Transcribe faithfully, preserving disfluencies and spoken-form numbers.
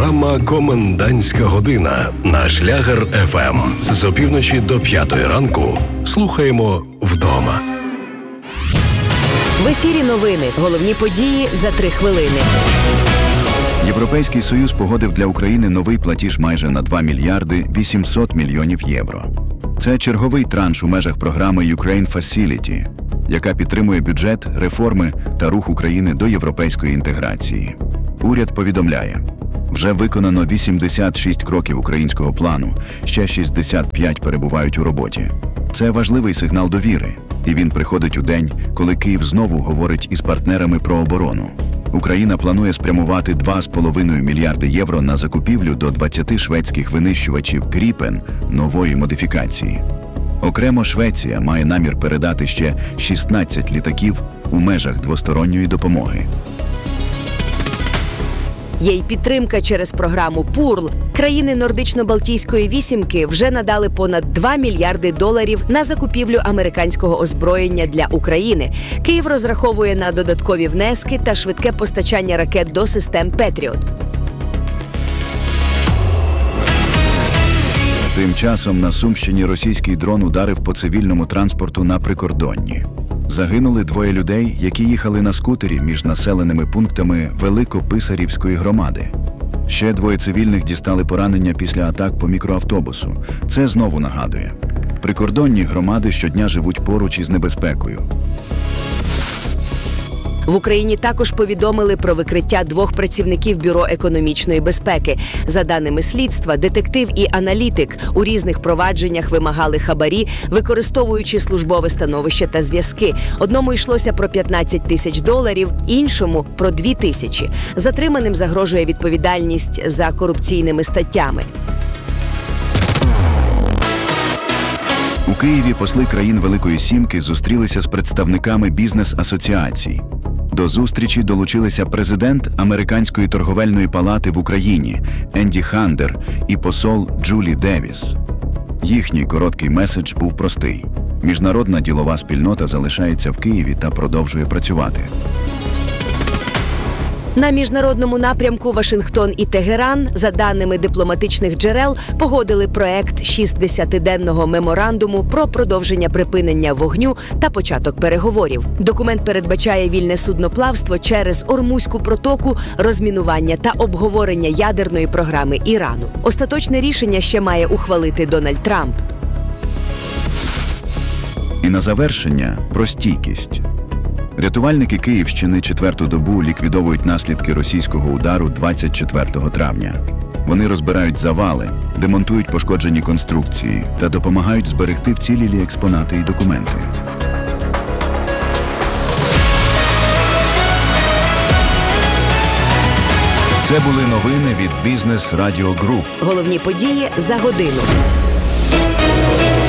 Програма «Комендантська година» на Шлягер еф ем. З опівночі до п'ятої ранку слухаємо вдома. В ефірі новини. Головні події за три хвилини. Європейський Союз погодив для України новий платіж майже на два мільярди вісімсот мільйонів євро. Це черговий транш у межах програми Ukraine Facility, яка підтримує бюджет, реформи та рух України до європейської інтеграції. Уряд повідомляє, вже виконано вісімдесят шість кроків українського плану, ще шістдесят п'ять перебувають у роботі. Це важливий сигнал довіри, і він приходить у день, коли Київ знову говорить із партнерами про оборону. Україна планує спрямувати два з половиною мільярди євро на закупівлю до двадцяти шведських винищувачів «Гріпен» нової модифікації. Окремо Швеція має намір передати ще шістнадцять літаків у межах двосторонньої допомоги. Є й підтримка через програму «Пурл». Країни Нордично-Балтійської вісімки вже надали понад два мільярди доларів на закупівлю американського озброєння для України. Київ розраховує на додаткові внески та швидке постачання ракет до систем «Петріот». Тим часом на Сумщині російський дрон ударив по цивільному транспорту на прикордонні. Загинули двоє людей, які їхали на скутері між населеними пунктами Великописарівської громади. Ще двоє цивільних дістали поранення після атак по мікроавтобусу. Це знову нагадує. Прикордонні громади щодня живуть поруч із небезпекою. В Україні також повідомили про викриття двох працівників Бюро економічної безпеки. За даними слідства, детектив і аналітик у різних провадженнях вимагали хабарі, використовуючи службове становище та зв'язки. Одному йшлося про п'ятнадцять тисяч доларів, іншому – про дві тисячі. Затриманим загрожує відповідальність за корупційними статтями. У Києві посли країн Великої Сімки зустрілися з представниками бізнес-асоціацій. До зустрічі долучилися президент Американської торговельної палати в Україні Енді Хандер і посол Джулі Девіс. Їхній короткий меседж був простий. Міжнародна ділова спільнота залишається в Києві та продовжує працювати. На міжнародному напрямку Вашингтон і Тегеран, за даними дипломатичних джерел, погодили проект шістдесятиденного меморандуму про продовження припинення вогню та початок переговорів. Документ передбачає вільне судноплавство через Ормузьку протоку, розмінування та обговорення ядерної програми Ірану. Остаточне рішення ще має ухвалити Дональд Трамп. І на завершення – про стійкість. Рятувальники Київщини четверту добу ліквідовують наслідки російського удару двадцять четвертого травня. Вони розбирають завали, демонтують пошкоджені конструкції та допомагають зберегти вцілілі експонати і документи. Це були новини від Бізнес Радіо Груп. Головні події за годину.